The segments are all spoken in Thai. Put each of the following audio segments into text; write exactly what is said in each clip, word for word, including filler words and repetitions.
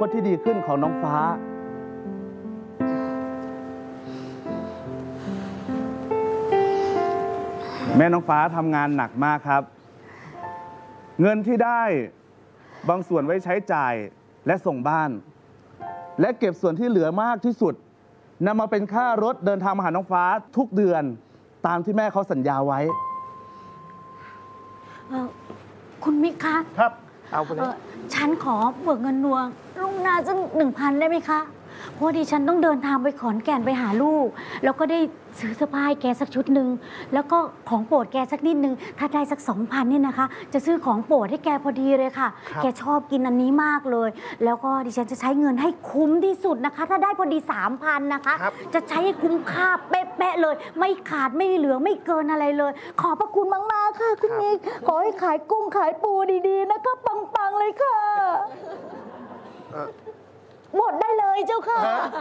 ตที่ดีขึ้นของน้องฟ้าแม่น้องฟ้าทำงานหนักมากครับเงินที่ได้บางส่วนไว้ใช้จ่ายและส่งบ้านและเก็บส่วนที่เหลือมากที่สุดนำมาเป็นค่ารถเดินทางมาหาน้องฟ้าทุกเดือนตามที่แม่เขาสัญญาไว้คุณมิกคะครับเอาไปเลยฉันขอเบิกเงินนวงลุงนาสักหนึ่งพันได้ไหมคะเพราะดิฉันต้องเดินทางไปขอนแก่นไปหาลูกแล้วก็ได้ซื้อเสื้อผ้าให้แกสักชุดหนึ่งแล้วก็ของโปรดแกสักนิดนึงถ้าได้สักสองพันเนี่ยนะคะจะซื้อของโปรดให้แกพอดีเลยค่ะแกชอบกินอันนี้มากเลยแล้วก็ดิฉันจะใช้เงินให้คุ้มที่สุดนะคะถ้าได้พอดีสามพันนะคะจะใช้ให้คุ้มค่าเป๊ะๆเลยไม่ขาดไม่เหลือไม่เกินอะไรเลยขอบพระคุณมากๆค่ะคุณมิกขอให้ขายกุ้งขายปูดีๆนะคะปังๆเลยค่ะหมดได้เลยเจ้าค่ะ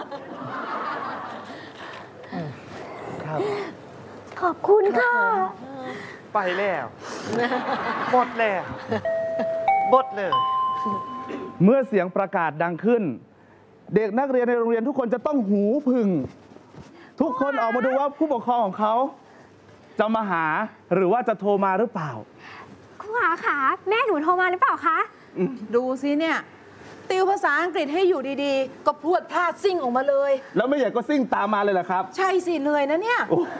ครับขอบคุณค่ะไปแล้วหมดแล้วหมดเลยเมื่อเสียงประกาศดังขึ้นเด็กนักเรียนในโรงเรียนทุกคนจะต้องหูผึ่งทุกคนออกมาดูว่าผู้ปกครองของเขาจะมาหาหรือว่าจะโทรมาหรือเปล่าครูหาคะแม่หนูโทรมาหรือเปล่าคะดูซิเนี่ยติวภาษาอังกฤษให้อยู่ดีๆก็พรวดพลาดซิ่งออกมาเลยแล้วไม่ใหญ่ก็ซิ่งตามมาเลยเหรอครับใช่สิเหนื่อยนะเนี่ย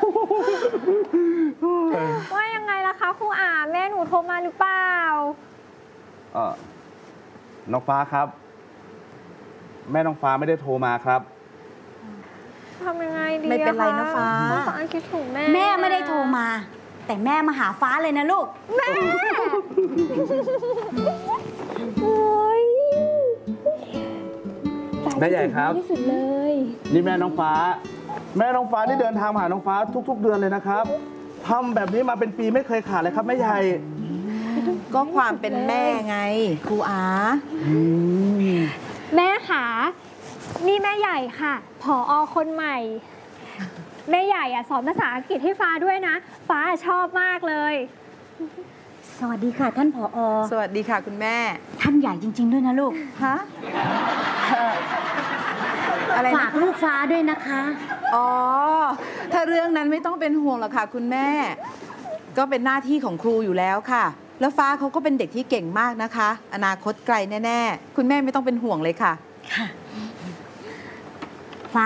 ว่ายังไงล่ะคะครูอาแม่หนูโทรมาหรือเปล่าเออน้องฟ้าครับแม่น้องฟ้าไม่ได้โทรมาครับทำยังไงดีไม่เป็นไรนะฟ้าภาษาอังกฤษถูกแม่แม่ไม่ได้โทรมาแต่แม่มาหาฟ้าเลยนะลูกแม่แม่ใหญ่ครับที่สุดเลยนี่แม่น้องฟ้าแม่น้องฟ้านี่เดินทางมาหาน้องฟ้าทุกๆเดือนเลยนะครับทำแบบนี้มาเป็นปีไม่เคยขาดเลยครับแม่ใหญ่ก็ความเป็นแม่ไงครูอาแม่ขานี่แม่ใหญ่ค่ะผอ.คนใหม่แม่ใหญ่อะสอนภาษาอังกฤษให้ฟ้าด้วยนะฟ้าชอบมากเลยสวัสดีค่ะท่านผอ. สวัสดีค่ะคุณแม่ท่านใหญ่จริงๆด้วยนะลูกฮะอะไรฝากลูกฟ้าด้วยนะคะอ๋อถ้าเรื่องนั้นไม่ต้องเป็นห่วงหรอกค่ะคุณแม่ก็เป็นหน้าที่ของครูอยู่แล้วค่ะแล้วฟ้าเขาก็เป็นเด็กที่เก่งมากนะคะอนาคตไกลแน่ๆคุณแม่ไม่ต้องเป็นห่วงเลยค่ะค่ะฟ้า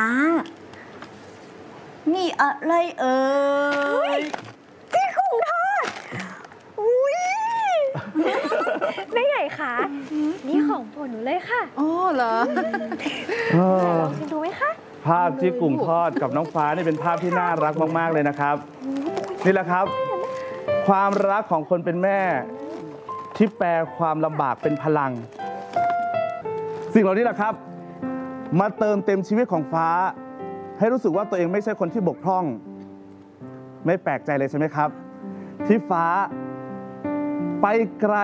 นี่อะไรเอ่ยที่กุ้งทอดอุ้ยแม่ใหญ่ค่ะนี่ของโปรดหนูเลยค่ะอ๋อเหรอลองชิมดูไหมคะภาพที่กุ้งทอดกับน้องฟ้านี่เป็นภาพที่น่ารักมากๆเลยนะครับนี่แหละครับความรักของคนเป็นแม่ที่แปลความลำบากเป็นพลังสิ่งเหล่านี้แหละครับมาเติมเต็มชีวิตของฟ้าให้รู้สึกว่าตัวเองไม่ใช่คนที่บกพร่องไม่แปลกใจเลยใช่ไหมครับที่ฟ้าไปไกล